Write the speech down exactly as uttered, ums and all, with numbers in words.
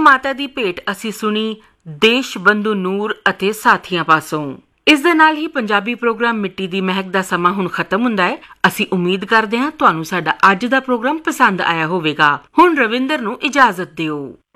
ਮਾਤਾ ਦੀ ਭੇਟ ਅਸੀਂ ਸੁਣੀ ਦੇਸ਼ ਬੰਧੂ ਨੂਰ ਅਤੇ ਸਾਥੀਆਂ ਪਾਸੋਂ। ਇਸ ਦੇ ਨਾਲ ਹੀ ਪੰਜਾਬੀ ਪ੍ਰੋਗਰਾਮ ਮਿੱਟੀ ਦੀ ਮਹਿਕ ਦਾ ਸਮਾਂ ਹੁਣ ਖਤਮ ਹੁੰਦਾ ਹੈ। ਅਸੀਂ ਉਮੀਦ ਕਰਦੇ ਹਾਂ ਤੁਹਾਨੂੰ ਸਾਡਾ ਅੱਜ ਦਾ ਪ੍ਰੋਗਰਾਮ ਪਸੰਦ ਆਇਆ ਹੋਵੇਗਾ। ਹੁਣ ਰਵਿੰਦਰ ਨੂੰ ਇਜਾਜ਼ਤ ਦਿਓ।